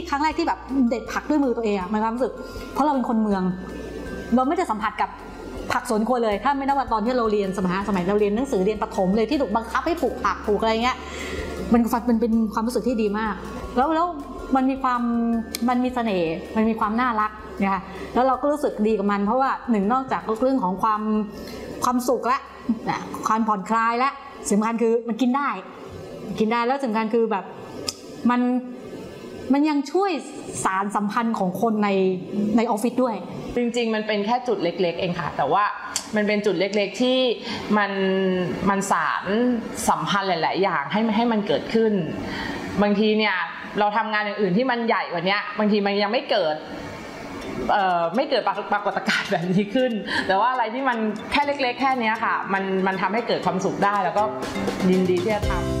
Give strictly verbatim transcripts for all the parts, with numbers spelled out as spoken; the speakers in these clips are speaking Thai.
ครั้งแรกที่แบบเด็ดผักด้วยมือตัวเองอะมันความรู้สึกเพราะเราเป็นคนเมืองเราไม่ได้สัมผัสกับผักสวนครัวเลยถ้าไม่นับว่าตอนที่เราเรียนสมัยสมัยเราเรียนหนังสือเรียนประถมเลยที่ถูกบังคับให้ปลูกผักปลูกอะไรเงี้ยมันมันเป็นความรู้สึกที่ดีมากแล้วแล้วมันมีความมันมีเสน่ห์มันมีความน่ารักนะคะแล้วเราก็รู้สึกดีกับมันเพราะว่าหนึ่งนอกจากเรื่องของความความสุขและความผ่อนคลายและสำคัญคือมันกินได้กินได้แล้วสำคัญคือแบบมันมันยังช่วยสารสัมพันธ์ของคนในในออฟฟิศด้วยจริงๆมันเป็นแค่จุดเล็กๆเองค่ะแต่ว่ามันเป็นจุดเล็กๆที่มันมันสารสัมพันธ์หลายๆอย่างให้ให้มันเกิดขึ้นบางทีเนี่ยเราทำงานอย่างอื่นที่มันใหญ่กว่านี้บางทีมันยังไม่เกิดเอ่อไม่เกิดปรากฏการณ์แบบนี้ขึ้นแต่ว่าอะไรที่มันแค่เล็กๆแค่นี้ค่ะมันมันทำให้เกิดความสุขได้แล้วก็ยินดีที่จะทำ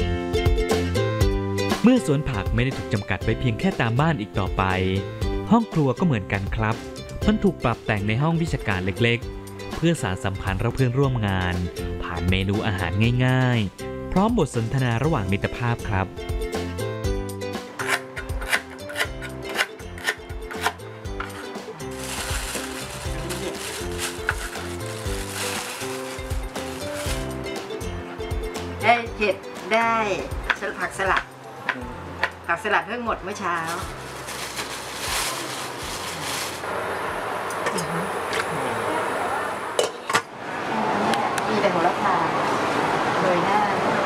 เมื่อสวนผักไม่ได้ถูกจำกัดไว้เพียงแค่ตามบ้านอีกต่อไปห้องครัวก็เหมือนกันครับมันถูกปรับแต่งในห้องวิชาการเล็กๆเพื่อสานสัมพันธ์ระเพื่อนร่วมงานผ่านเมนูอาหารง่ายๆพร้อมบทสนทนาระหว่างมิตรภาพครับได้เห็ดได้ผักสลัดผักสลัดเพิ่งหมดเมื่อเช้ามีแต่โหระพาโรยหน้า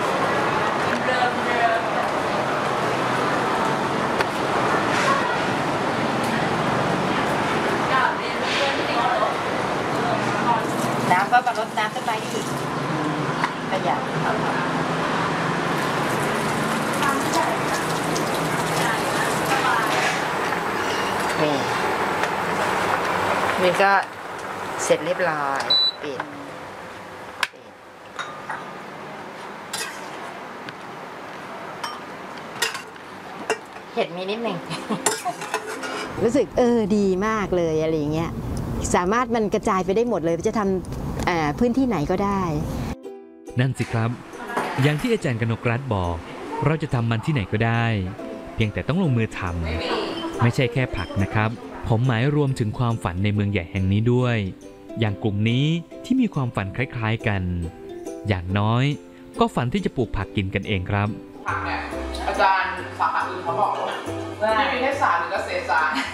น้ำก็มาลดน้ำต้นไม้อีกประหยัดนี่นี่ก็เสร็จเรียบร้อยปิดเห็ดมีนิดหนึ่งรู้สึกเออดีมากเลยอะไรอย่างเงี้ยสามารถมันกระจายไปได้หมดเลยจะทำพื้นที่ไหนก็ได้นั่นสิครับอย่างที่อาจารย์กนกรัตน์บอกเราจะทำมันที่ไหนก็ได้เพียงแต่ต้องลงมือทำไม่ใช่แค่ผักนะครับผมหมายรวมถึงความฝันในเมืองใหญ่แห่งนี้ด้วยอย่างกลุ่มนี้ที่มีความฝันคล้ายๆกันอย่างน้อยก็ฝันที่จะปลูกผักกินกันเองครับผักเนี่ยอาจารย์สาขาอื่นเขาบอกว่าไม่มีแค่สารหรือเกษตรศาสตร์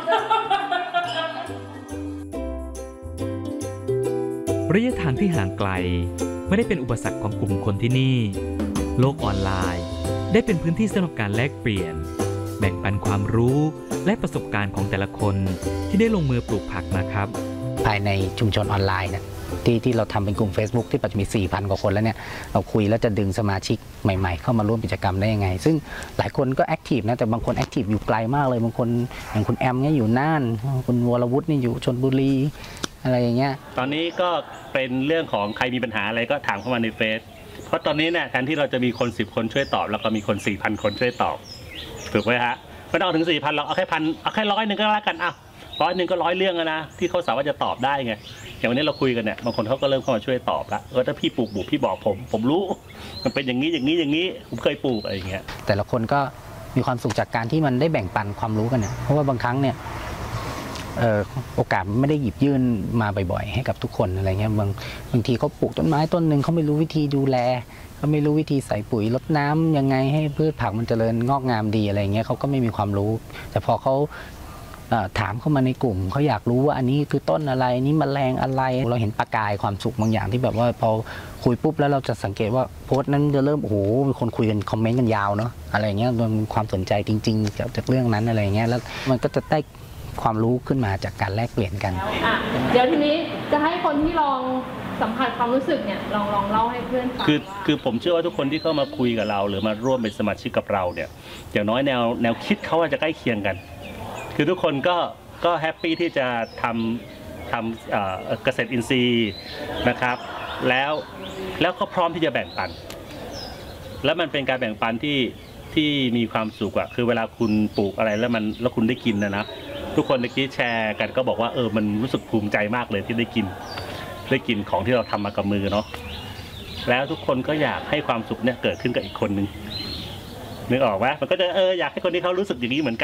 ระยะทางที่ห่างไกลไม่ได้เป็นอุปสรรคของกลุ่มคนที่นี่โลกออนไลน์ได้เป็นพื้นที่สำหรับการแลกเปลี่ยนแบ่งปันความรู้และประสบการณ์ของแต่ละคนที่ได้ลงมือปลูกผักมาครับภายในชุมชนออนไลน์นะที่ที่เราทำเป็นกลุ่ม Facebook ที่ปัจจุบันมี สี่พัน กว่าคนแล้วเนี่ยเราคุยแล้วจะดึงสมาชิกใหม่ๆเข้ามาร่วมกิจกรรมได้ยังไงซึ่งหลายคนก็แอคทีฟนะแต่บางคนแอคทีฟอยู่ไกลมากเลยบางคนอย่างคุณแอมเนี่ยอยู่น่านคุณวรวุฒินี่อยู่ชลบุรีอะไรอย่างเงี้ยตอนนี้ก็เป็นเรื่องของใครมีปัญหาอะไรก็ถามเข้ามาในเฟซเพราะตอนนี้เนี่ยแทนที่เราจะมีคนสิบคนช่วยตอบแล้วก็มีคน สี่พัน คนช่วยตอบถูกไหมฮะไม่ต้องถึง สี่พัน เราเอาแค่พันเอาแค่ร้อยหนึ่งก็แล้วกันอ่ะร้อยหนึ่งก็ร้อยเรื่องนะที่เขาสามารถจะตอบได้ไงอย่างวันนี้เราคุยกันเนี่ยบางคนเขาก็เริ่มเข้ามาช่วยตอบละเออถ้าพี่ปลูกบุกพี่บอกผมผมรู้มันเป็นอย่างนี้อย่างนี้อย่างนี้ผมเคยปลูกอะไรอย่างเงี้ยแต่ละคนก็มีความสุขจากการที่มันได้แบ่งปันความรู้กันเนี่ยเพราะว่าบางครั้งเนี่ยเอ่อโอกาสไม่ได้หยิบยื่นมาบ่อยๆให้กับทุกคนอะไรเงี้ยบางบางทีเขาปลูกต้นไม้ต้นหนึ่งเขาไม่รู้วิธีดูแลเขาไม่รู้วิธีใส่ปุ๋ยรดน้ำยังไงให้พืชผักมันเจริญงอกงามดีอะไรเงี้ยเขาก็ไม่มีความรู้แต่พอเขาถามเข้ามาในกลุ่มเขาอยากรู้ว่าอันนี้คือต้นอะไรนี่แมลงอะไรเราเห็นประกายความสุขบางอย่างที่แบบว่าพอคุยปุ๊บแล้วเราจะสังเกตว่าโพสต์นั้นจะเริ่มโอ้โหมีคนคุยกันคอมเมนต์กันยาวเนาะอะไรเงี้ยมันความสนใจจริงๆจากเรื่องนั้นอะไรเงี้ยแล้วมันก็จะได้ความรู้ขึ้นมาจากการแลกเปลี่ยนกันเดี๋ยวทีนี้จะให้คนที่ลองสัมผัสความรู้สึกเนี่ยลองลองเล่าให้เพื่อนฟังคือคือผมเชื่อว่าทุกคนที่เข้ามาคุยกับเราหรือมาร่วมเป็นสมาชิกกับเราเนี่ยอย่างน้อยแนวแนวคิดเขาจะใกล้เคียงกันคือทุกคนก็ก็แฮปปี้ที่จะทำทำเกษตรอินทรีย์นะครับแล้วแล้วก็พร้อมที่จะแบ่งปันแล้วมันเป็นการแบ่งปันที่ที่มีความสุขอะคือเวลาคุณปลูกอะไรแล้วมันแล้วคุณได้กินนะนะทุกคนเมื่อกี้แชร์กันก็บอกว่าเออมันรู้สึกภูมิใจมากเลยที่ได้กินได้กินของที่เราทำมากับมือเนาะแล้วทุกคนก็อยากให้ความสุขเนี่ยเกิดขึ้นกับอีกคนนึงนึกออกไหมมันก็จะเอออยากให้คนที่เขารู้สึกอย่างนี้เหมือนกัน